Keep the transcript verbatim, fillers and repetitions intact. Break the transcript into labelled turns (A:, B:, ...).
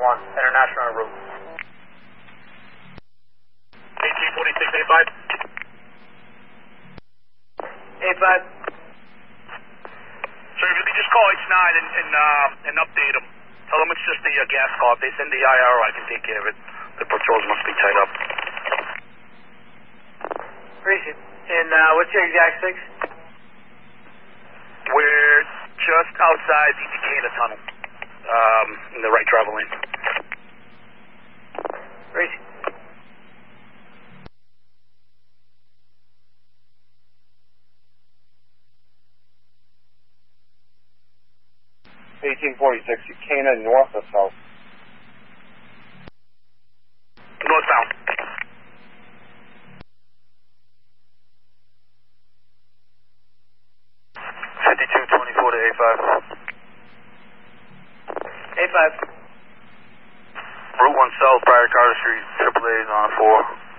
A: one, international route.
B: eighteen forty-six, eight five.
A: eight five.
B: Sir, if you could just call H nine and, and, uh, and update them. Tell them it's just the uh, gas car. If they send the I R, I can take care of it. The patrols must be tied up.
A: Appreciate it. And uh, what's your exact six?
B: We're just outside the Decatur tunnel, um, in the right travel lane.
A: Appreciate it.
C: eighteen forty-six, Ucana, north or south?
B: Northbound. fifty-two twenty-four to A five.
A: eight five.
B: Route one South, Barrett Carter Street, triple A is on four.